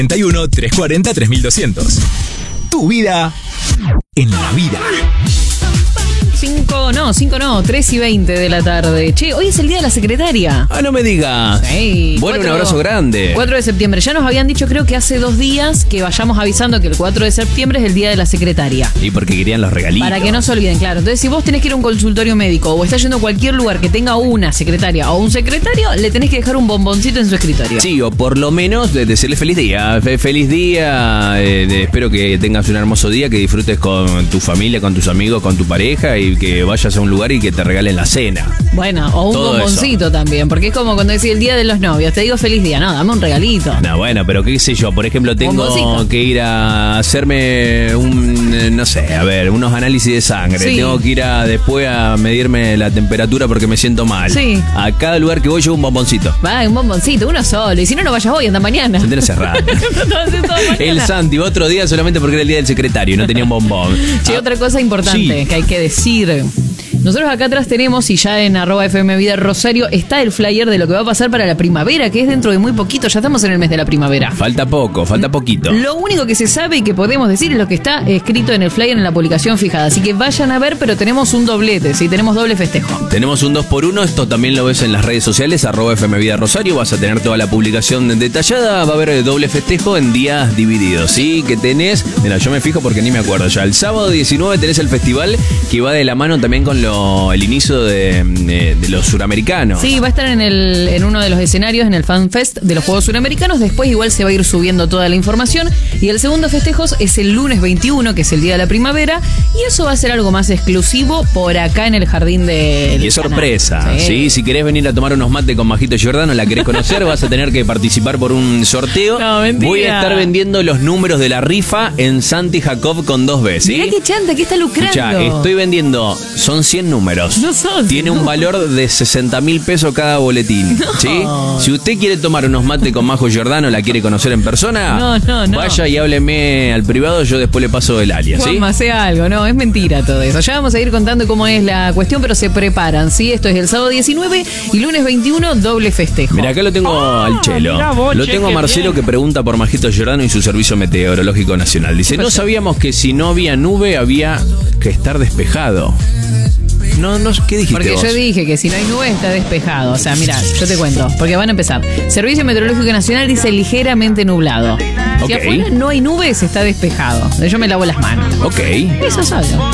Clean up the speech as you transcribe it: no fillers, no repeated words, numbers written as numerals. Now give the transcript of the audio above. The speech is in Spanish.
31 340 3200. Tu vida en la vida. 3 y 20 de la tarde. Che, hoy es el día de la secretaria. Ah, no me digas. Sí, Bueno, un abrazo grande. 4 de septiembre. Ya nos habían dicho, creo que hace 2 días, que vayamos avisando que el 4 de septiembre es el día de la secretaria. Y porque querían los regalitos. Para que no se olviden, claro. Entonces, si vos tenés que ir a un consultorio médico o estás yendo a cualquier lugar que tenga una secretaria o un secretario, le tenés que dejar un bomboncito en su escritorio. Sí, o por lo menos decirle feliz día. Feliz día. Espero que tengas un hermoso día, que disfrutes con tu familia, con tus amigos, con tu pareja y que vayas a un lugar y que te regalen la cena. Bueno, o un Todo bomboncito eso. También, porque es como cuando decís el día de los novios, te digo feliz día, no, dame un regalito. No, bueno, pero qué sé yo, por ejemplo, tengo Bomboncito. que ir a hacerme unos análisis de sangre. Sí. Tengo que ir después a medirme la temperatura porque me siento mal. Sí. A cada lugar que voy llevo un bomboncito. Va, un bomboncito, uno solo. Y si no vayas hoy, anda mañana. Se entiende cerrado. El Santi, otro día solamente porque era el día del secretario y no tenía un bombón. Che, otra cosa importante Sí. que hay que decir. Nosotros acá atrás tenemos, y ya en @FM Vida Rosario, está el flyer de lo que va a pasar para la primavera, que es dentro de muy poquito. Ya estamos en el mes de la primavera. Falta poquito. Lo único que se sabe y que podemos decir es lo que está escrito en el flyer en la publicación fijada. Así que vayan a ver, pero tenemos un doblete, ¿sí? Tenemos doble festejo. Tenemos un 2x1, esto también lo ves en las redes sociales, @FM Vida Rosario, vas a tener toda la publicación detallada, va a haber doble festejo en días divididos, ¿sí? Que tenés, mira, yo me fijo porque ni me acuerdo ya, el sábado 19 tenés el festival que va de la mano también con el inicio de los suramericanos. Sí, va a estar en uno de los escenarios, en el Fan Fest de los Juegos Suramericanos. Después igual se va a ir subiendo toda la información. Y el segundo festejo es el lunes 21, que es el día de la primavera. Y eso va a ser algo más exclusivo por acá en el jardín de... Y es sorpresa, ¿sí? Si querés venir a tomar unos mates con Majito Giordano, la querés conocer, vas a tener que participar por un sorteo. No, mentira. Voy a estar vendiendo los números de la rifa en Santi Jacob con 2B, ¿sí? Mirá qué chanta, que está lucrando. Escuchá, estoy vendiendo, son 100 números. No son, Tiene no. un valor de 60.000 pesos cada boletín, ¿sí? Si usted quiere tomar unos mates con Majo Giordano, la quiere conocer en persona, No. vaya y hábleme al privado, yo después le paso el alias, ¿sí? Juanma, sea algo, no, es mentira todo eso. Ya vamos a ir contando cómo es la cuestión, pero se preparan, ¿sí? Esto es el sábado 19 y lunes 21, doble festejo. Mira, acá lo tengo al Chelo. mirá vos, Lo che, tengo a qué Marcelo bien. que pregunta por Majito Giordano y su servicio meteorológico nacional. Dice, no sabíamos que si no había nube había que estar despejado. No, ¿qué dijiste Porque vos? yo dije que si no hay nube está despejado. O sea, mira, yo te cuento, porque van a empezar. Servicio Meteorológico Nacional dice ligeramente nublado. Si Ok. afuera no hay nubes, está despejado. Yo me lavo las manos. Ok. Eso es algo.